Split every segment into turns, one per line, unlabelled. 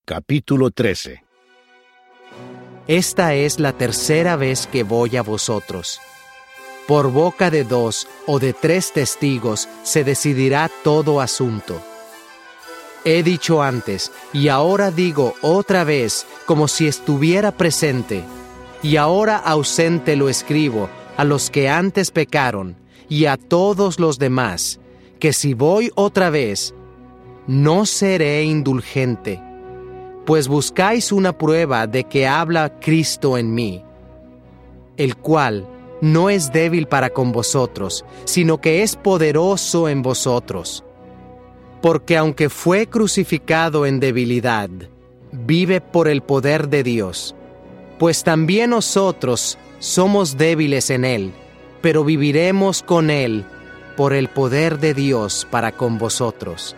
Capítulo 13.
Esta es la tercera vez que voy a vosotros. Por boca de 2 o de 3 testigos se decidirá todo asunto. He dicho antes, y ahora digo otra vez, como si estuviera presente, y ahora ausente lo escribo, a los que antes pecaron, y a todos los demás, que si voy otra vez, no seré indulgente, pues buscáis una prueba de que habla Cristo en mí, el cual no es débil para con vosotros, sino que es poderoso en vosotros. Porque aunque fue crucificado en debilidad, vive por el poder de Dios. Pues también nosotros somos débiles en Él, pero viviremos con Él por el poder de Dios para con vosotros.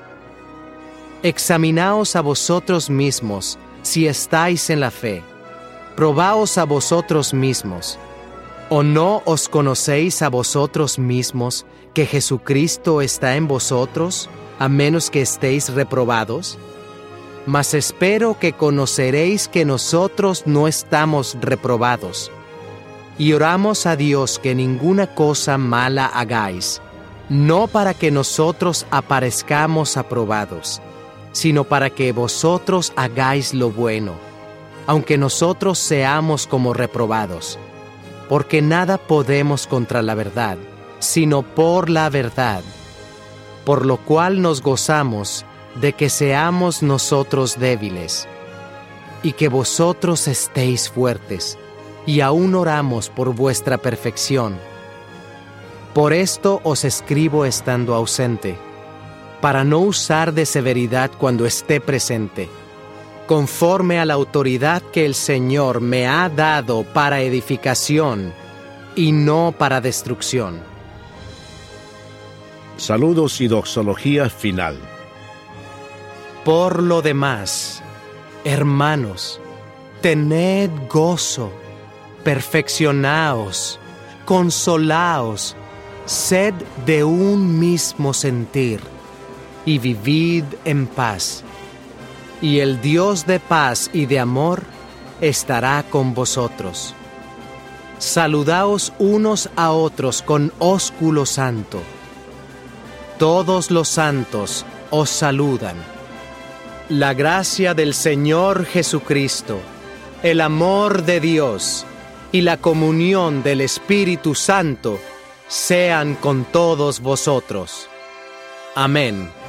Examinaos a vosotros mismos si estáis en la fe. Probaos a vosotros mismos. ¿O no os conocéis a vosotros mismos que Jesucristo está en vosotros, a menos que estéis reprobados? Mas espero que conoceréis que nosotros no estamos reprobados. Y oramos a Dios que ninguna cosa mala hagáis, no para que nosotros aparezcamos aprobados, sino para que vosotros hagáis lo bueno, aunque nosotros seamos como reprobados. Porque nada podemos contra la verdad, sino por la verdad. Por lo cual nos gozamos de que seamos nosotros débiles, y que vosotros estéis fuertes, y aún oramos por vuestra perfección. Por esto os escribo estando ausente, para no usar de severidad cuando esté presente, conforme a la autoridad que el Señor me ha dado para edificación y no para destrucción.
Saludos y doxología final.
Por lo demás, hermanos, tened gozo, perfeccionaos, consolaos, sed de un mismo sentir, y vivid en paz. Y el Dios de paz y de amor estará con vosotros. Saludaos unos a otros con ósculo santo. Todos los santos os saludan. La gracia del Señor Jesucristo, el amor de Dios y la comunión del Espíritu Santo sean con todos vosotros. Amén.